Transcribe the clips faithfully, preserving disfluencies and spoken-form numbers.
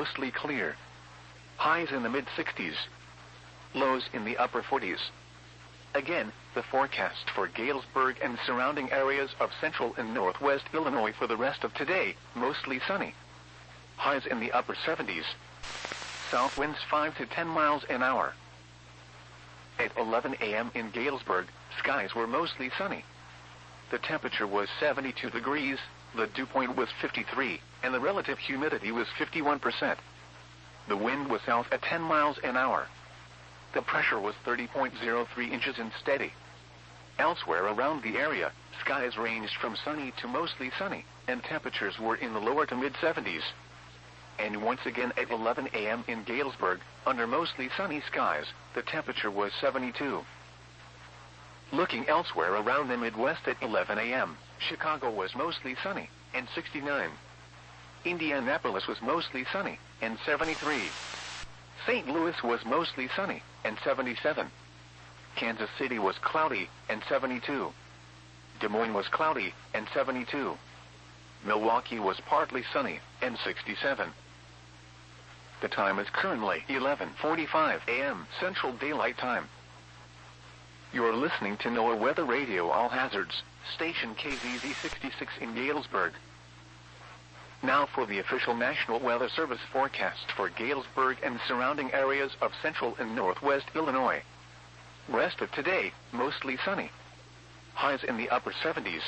mostly clear. Highs in the mid sixties. Lows in the upper forties. Again, the forecast for Galesburg and surrounding areas of central and northwest Illinois for the rest of today, mostly sunny. Highs in the upper seventies. South winds five to ten miles an hour. At eleven a m in Galesburg, skies were mostly sunny. The temperature was seventy-two degrees, the dew point was fifty-three, and the relative humidity was fifty-one percent. The wind was south at ten miles an hour. The pressure was thirty point zero three inches and steady. Elsewhere around the area, skies ranged from sunny to mostly sunny, and temperatures were in the lower to mid seventies. And once again at eleven a m in Galesburg, under mostly sunny skies, the temperature was seventy-two. Looking elsewhere around the Midwest at eleven a m, Chicago was mostly sunny, and sixty-nine. Indianapolis was mostly sunny, and seventy-three. Saint Louis was mostly sunny, and seventy-seven. Kansas City was cloudy, and seventy-two. Des Moines was cloudy, and seventy-two. Milwaukee was partly sunny, and sixty-seven. The time is currently eleven forty-five a m Central Daylight Time. You're listening to NOAA Weather Radio All Hazards, station K Z Z sixty-six in Galesburg. Now for the official National Weather Service forecast for Galesburg and surrounding areas of central and northwest Illinois. Rest of today, mostly sunny. Highs in the upper seventies.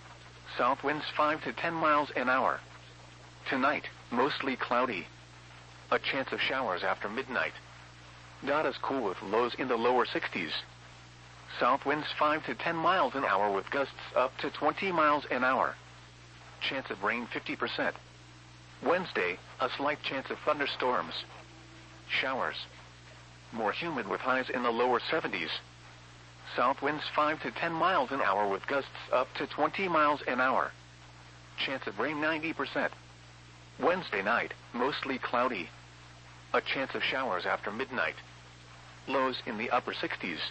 South winds five to ten miles an hour. Tonight, mostly cloudy. A chance of showers after midnight. Not as cool with lows in the lower sixties. South winds five to ten miles an hour with gusts up to twenty miles an hour. Chance of rain fifty percent. Wednesday, a slight chance of thunderstorms. Showers. More humid with highs in the lower seventies. South winds five to ten miles an hour with gusts up to twenty miles an hour. Chance of rain ninety percent. Wednesday night, mostly cloudy. A chance of showers after midnight. Lows in the upper sixties.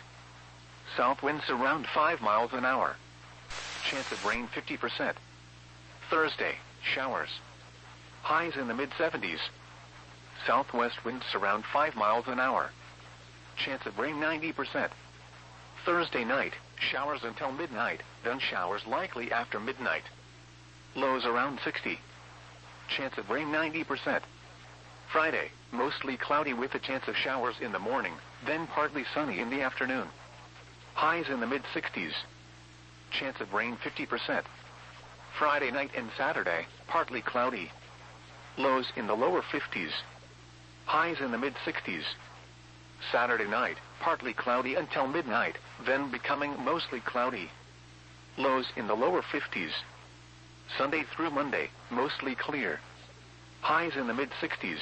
South winds around five miles an hour. Chance of rain fifty percent. Thursday, showers. Highs in the mid seventies. Southwest winds around five miles an hour. Chance of rain ninety percent. Thursday night, showers until midnight, then showers likely after midnight. Lows around sixty. Chance of rain ninety percent. Friday, mostly cloudy with a chance of showers in the morning, then partly sunny in the afternoon. Highs in the mid sixties. Chance of rain fifty percent. Friday night and Saturday, partly cloudy. Lows in the lower fifties. Highs in the mid sixties. Saturday night, partly cloudy until midnight, then becoming mostly cloudy. Lows in the lower fifties. Sunday through Monday, mostly clear. Highs in the mid sixties.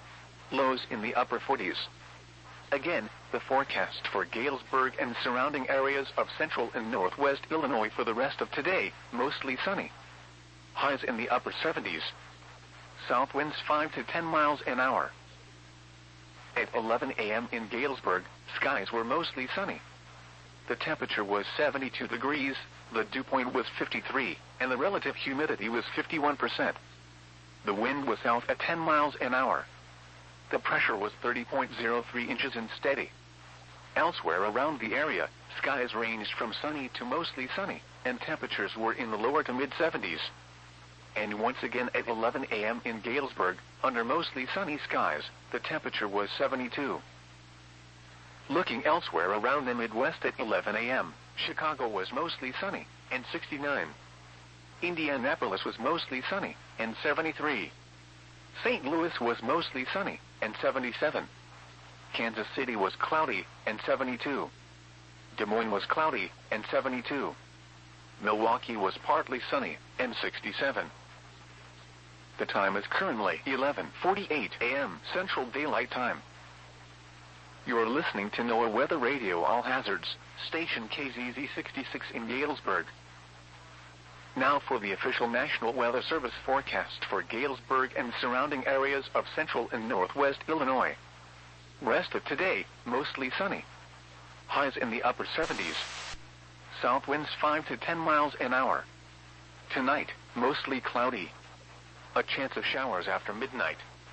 Lows in the upper forties. Again, the forecast for Galesburg and surrounding areas of central and northwest Illinois for the rest of today, mostly sunny. Highs in the upper seventies. South winds five to ten miles an hour. At eleven a m in Galesburg, skies were mostly sunny. The temperature was seventy-two degrees, the dew point was fifty-three, and the relative humidity was fifty-one percent. The wind was south at ten miles an hour. The pressure was thirty point zero three inches and steady. Elsewhere around the area, skies ranged from sunny to mostly sunny, and temperatures were in the lower to mid seventies. And once again at eleven a m in Galesburg, under mostly sunny skies, the temperature was seventy-two. Looking elsewhere around the Midwest at eleven a m, Chicago was mostly sunny, and sixty-nine. Indianapolis was mostly sunny, and seventy-three. Saint Louis was mostly sunny, and seventy-seven. Kansas City was cloudy, and seventy-two. Des Moines was cloudy, and seventy-two. Milwaukee was partly sunny, and sixty-seven. The time is currently eleven forty-eight a m Central Daylight Time. You are listening to NOAA Weather Radio All Hazards, station K Z Z sixty-six in Galesburg. Now for the official National Weather Service forecast for Galesburg and surrounding areas of central and northwest Illinois. Rest of today, mostly sunny. Highs in the upper seventies. South winds five to ten miles an hour. Tonight, mostly cloudy. A chance of showers after midnight.